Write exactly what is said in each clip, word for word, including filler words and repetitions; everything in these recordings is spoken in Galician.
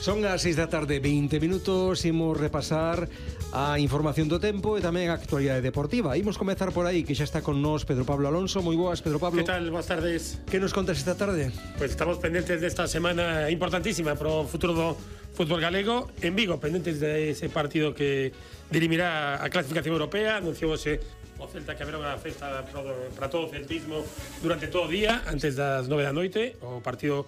Son as seis da tarde, veinte minutos. Imos repasar a información do tempo e tamén a actualidade deportiva. Imos comezar por aí, que xa está con nós Pedro Pablo Alonso. Moi boas, Pedro Pablo. Que tal? Boas tardes. Que nos contas esta tarde? Pues estamos pendentes desta semana importantísima pro futuro do fútbol galego en Vigo, pendentes de ese partido que dirimirá a clasificación europea. Anunciouse o Celta que haberá unha festa para todo o celtismo durante todo o día, antes das nove da noite. O partido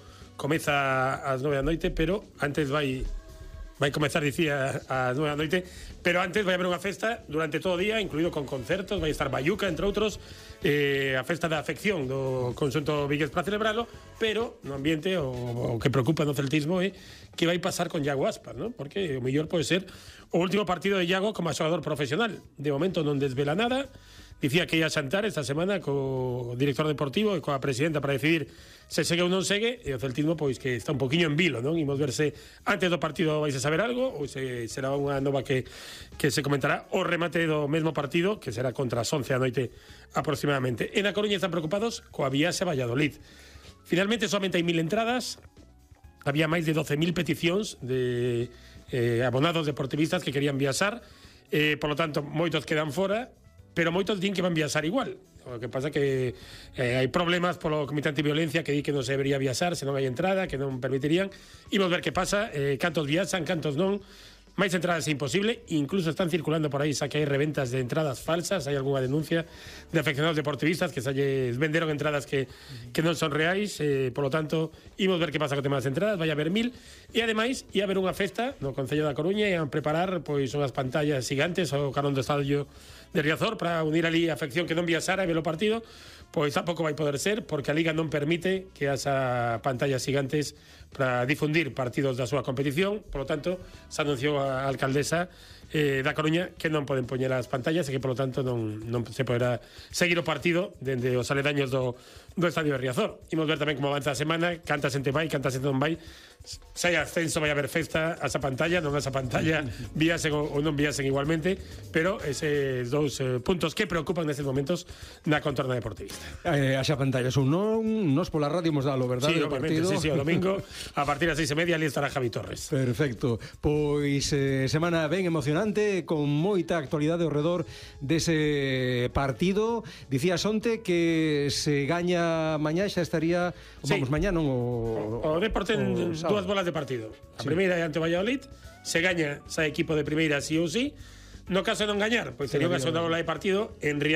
comeza ás nove da noite, pero antes vai vai comezar, dicía, ás nove da noite, pero antes vai haber unha festa durante todo o día, incluído con concertos. Vai estar Bayuca, entre outros, eh, a festa da afección do conxunto vigués para celebralo, pero no ambiente o, o que preocupa no celtismo é que vai pasar con Iago Aspas, ¿no? Porque o mellor pode ser o último partido de Iago como xogador profesional. De momento non desvela nada. Dicía que ia xantar esta semana co director deportivo e coa presidenta para decidir se segue ou non segue, e o celtismo pois que está un poquinho en vilo, non? Imos ver se antes do partido vais a saber algo ou se será unha nova que, que se comentará o remate do mesmo partido, que será contra as once da noite aproximadamente. En A Coruña están preocupados coa viaxe a Valladolid. Finalmente somente hai mil entradas. Había máis de doce mil peticións de eh, abonados deportivistas que querían viaxar, eh, por lo tanto moitos quedan fora, pero moitos din que van viaxar igual. O que pasa que eh, hai problemas polo Comité Antiviolencia que di que non se debería viaxar se non hai entrada, que non permitirían. Imos ver que pasa, eh, cantos viaxan, cantos non. Máis entradas é imposible, incluso están circulando por aí, xa que hai reventas de entradas falsas, hai algunha denuncia de afeccionados deportivistas que xa lles venderon entradas que, que non son reais, eh, por lo tanto, imos ver que pasa co tema das entradas. Vai haber mil, e ademais ia haber unha festa no Concello da Coruña, e ian preparar pois unhas pantallas gigantes ao carón do estadio de Riazor para unir ali a afección que non viaxara e ver o partido. Pois tampouco vai poder ser, porque a Liga non permite que haxa pantallas gigantes para difundir partidos da súa competición. Por lo tanto, se anunciou a alcaldesa eh, da Coruña que non poden poñer as pantallas e que, por lo tanto, non, non se poderá seguir o partido dende os aledaños do, do estadio de Riazor. Imos ver tamén como avanza a semana, canta xente vai, canta xente non vai. Se hai ascenso vai haber festa a esa pantalla, non a esa pantalla viasen ou, ou non viasen igualmente, pero eses dous eh, puntos que preocupan nestes momentos na contorna deportivista. Eh, a xa pantalla son non, nos pola radio hemos dalo, verdade? Sí, obviamente, sí, sí, o domingo a partir das seis e media ali estará Javi Torres. Perfecto, pois eh, semana ben emocionante, con moita actualidade ao redor dese partido. Dicías onte que se gaña mañá xa estaría, sí. Vamos, mañá non o... O, o Depor ten dúas bolas de partido. A sí. Primeira é ante Valladolid, se gaña xa equipo de primeira sí ou sí. No caso de non gañar, pois sería unha segunda bola de partido en Riazor.